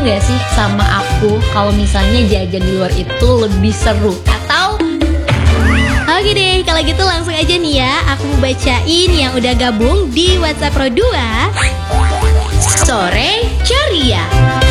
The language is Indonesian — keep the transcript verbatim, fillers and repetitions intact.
gak sih sama aku kalau misalnya jajan di luar itu lebih seru? Atau oke deh, kalau gitu langsung aja nih ya, aku mau bacain yang udah gabung di WhatsApp Pro dua Sore Ceria.